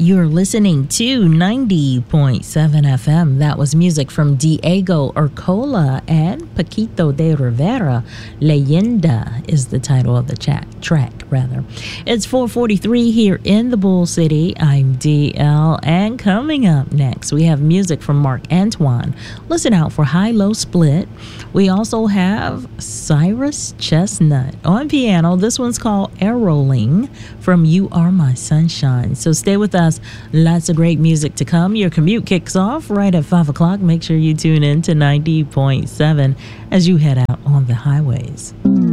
You're listening to 90.7 FM. That was music from Diego Urcola and Paquito de Rivera. Leyenda is the title of the track. It's 4:43 here in the Bull City. I'm DL, and coming up next, we have music from Mark Antoine. Listen out for High Low Split. We also have Cyrus Chestnut on piano. This one's called Air Rolling from You Are My Sunshine. So stay with us. Lots of great music to come. Your commute kicks off right at 5 o'clock. Make sure you tune in to 90.7 as you head out on the highways.